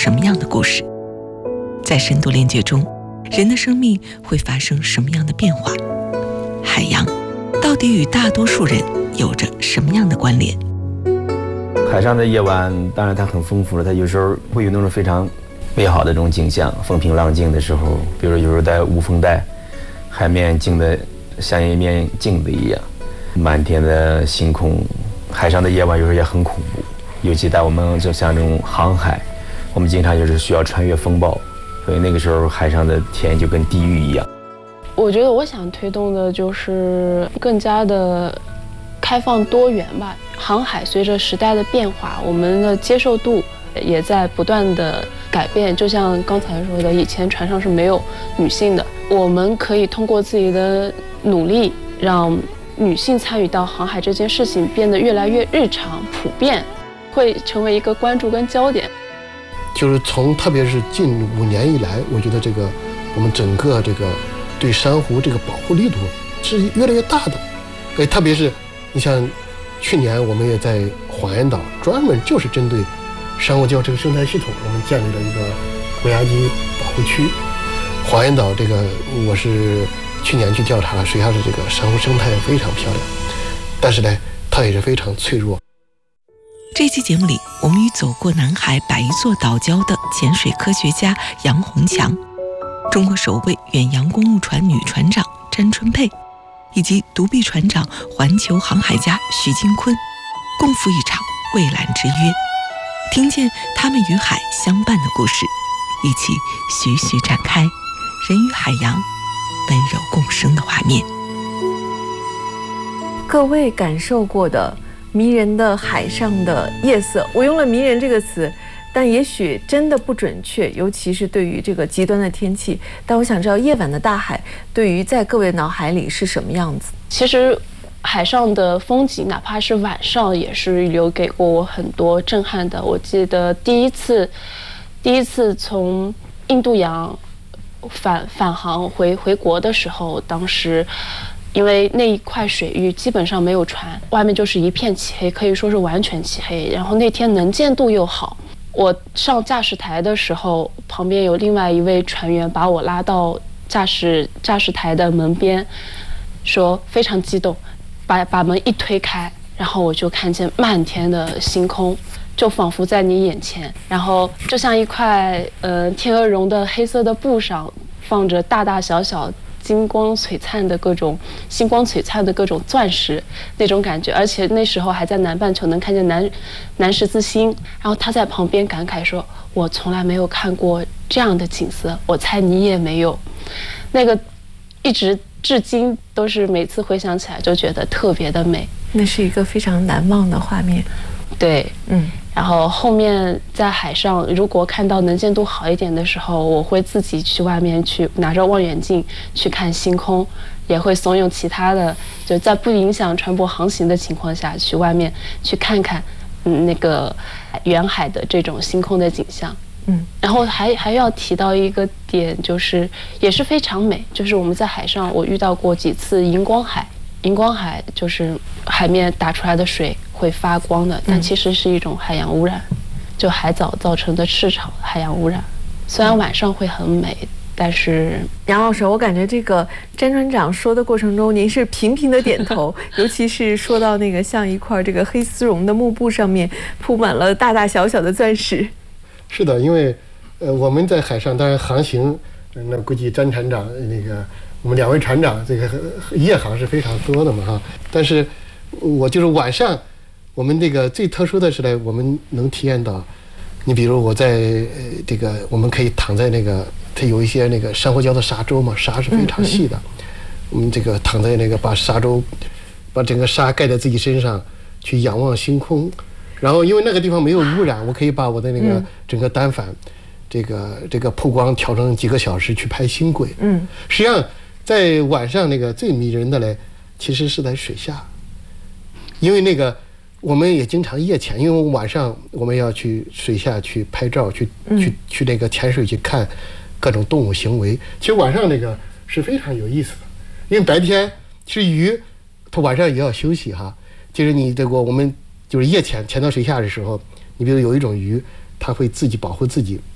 什么样的故事？在深度链接中，人的生命会发生什么样的变化？海洋到底与大多数人有着什么样的关联？ 海上的夜晚当然它很丰富了，它有时候会有那种非常美好的这种景象，风平浪静的时候，比如有时候在无风带，海面静得像一面镜子一样，满天的星空。海上的夜晚有时候也很恐怖，尤其在我们就像这种航海，我们经常就是需要穿越风暴，所以那个时候海上的天就跟地狱一样。 我觉得我想推动的就是更加的开放多元吧。航海随着时代的变化，我们的接受度也在不断的改变。就像刚才说的，以前船上是没有女性的，我们可以通过自己的努力，让女性参与到航海这件事情变得越来越日常普遍，会成为一个关注跟焦点。 就是特别是近5年以来，我觉得我们整个对珊瑚这个保护力度是越来越大的。特别是你像去年我们也在黄岩岛专门就是针对珊瑚礁这个生态系统，我们建立了一个国家级保护区。黄岩岛我是去年去调查了，水下的这个珊瑚生态非常漂亮，但是呢它也是非常脆弱。 这期节目里，我们与走过南海100座岛礁的潜水科学家杨洪强，中国首位远洋公务船女船长詹春佩，以及独臂船长环球航海家徐金坤，共赴一场蔚蓝之约，听见他们与海相伴的故事，一起徐徐展开人与海洋温柔共生的画面。 各位感受过的迷人的海上的夜色，我用了迷人这个词，但也许真的不准确，尤其是对于这个极端的天气。但我想知道夜晚的大海对于在各位脑海里是什么样子。 其实海上的风景哪怕是晚上也是留给过我很多震撼的。我记得第一次从印度洋返航回国的时候，当时因为那一块水域基本上没有船，外面就是一片漆黑，可以说是完全漆黑。然后那天能见度又好，我上驾驶台的时候，旁边有另外一位船员把我拉到驾驶台的门边，说非常激动，把门一推开，然后我就看见漫天的星空，就仿佛在你眼前，然后就像一块天鹅绒的黑色的布上放着大大小小星光璀璨的各种钻石那种感觉。而且那时候还在南半球能看见南十字星，然后他在旁边感慨说，我从来没有看过这样的景色，我猜你也没有。那个一直至今都是每次回想起来就觉得特别的美， 那是一个非常难忘的画面。 对，然后后面在海上，如果看到能见度好一点的时候，我会自己去外面去拿着望远镜去看星空，也会怂恿其他的，就在不影响船舶航行的情况下，去外面去看看，那个远海的这种星空的景象。然后还要提到一个点，就是也是非常美，就是我们在海上，我遇到过几次荧光海。荧光海就是海面打出来的水会发光的，但其实是一种海洋污染，就海藻造成的赤潮海洋污染。虽然晚上会很美，但是杨老师，我感觉这个詹船长说的过程中，您是频频的点头，尤其是说到那个像一块这个黑丝绒的幕布上面铺满了大大小小的钻石。 是的，因为我们在海上当然航行，那估计詹船长我们2位船长这个夜航是非常多的嘛哈。但是我就是晚上，我们最特殊的是呢，我们能体验到，你比如我在我们可以躺在它有一些珊瑚礁的沙洲嘛，沙是非常细的，我们躺在把沙洲，把整个沙盖在自己身上，去仰望星空。然后因为那个地方没有污染，我可以把我的整个单反这个曝光调成几个小时去拍星轨。实际上在晚上最迷人的嘞，其实是在水下，因为我们也经常夜潜，因为晚上我们要去水下去拍照，去潜水去看各种动物行为。其实晚上是非常有意思的，因为白天其实鱼它晚上也要休息哈。就是我们就是夜潜到水下的时候，你比如有一种鱼，它会自己保护自己，